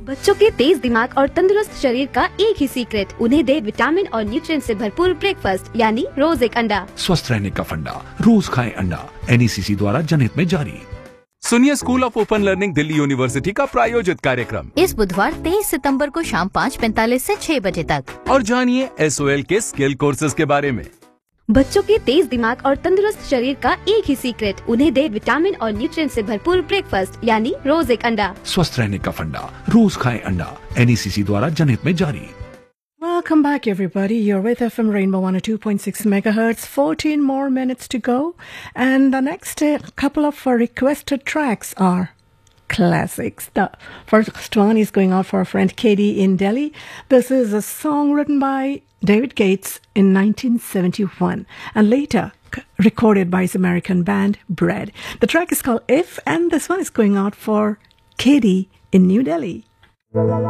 बच्चों के तेज दिमाग और तंदुरुस्त शरीर का एक ही सीक्रेट, उन्हें दे विटामिन और न्यूट्रिएंट से भरपूर ब्रेकफास्ट यानी रोज एक अंडा। स्वस्थ रहने का फंडा, रोज खाएं अंडा। NECC द्वारा जनहित में जारी। सुनिए school of open learning Delhi university का प्रायोजित कार्यक्रम इस बुधवार 23 सितंबर को शाम 5:45 से 6 बजे तक। और जानिए SOL के स्किल कोर्सेज के बारे में। बच्चों के तेज दिमाग और तंदुरुस्त शरीर का एक ही सीक्रेट, उन्हें दे विटामिन और न्यूट्रिएंट से भरपूर ब्रेकफास्ट यानी रोज एक अंडा। स्वस्थ रहने का फंडा, रोज खाएं अंडा। NECC द्वारा जनहित में जारी। Welcome back, everybody. You're with FM Rainbow 102.6 megahertz. 14 more minutes to go. And the next couple of requested tracks are classics. The first one is going out for our friend Katie in Delhi. This is a song written by David Gates in 1971 and later recorded by his American band Bread. The track is called If, and this one is going out for Katie in New Delhi.